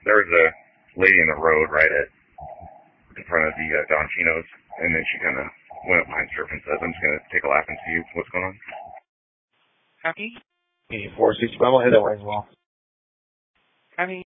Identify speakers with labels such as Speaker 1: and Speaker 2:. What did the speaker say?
Speaker 1: there was a lady in the road right in front of the Don Chino's, and then she kind of went up behind Surf and says, I'm just going to take a lap and see what's going on.
Speaker 2: Copy.
Speaker 3: 465, I'll head that way as well.
Speaker 2: Copy.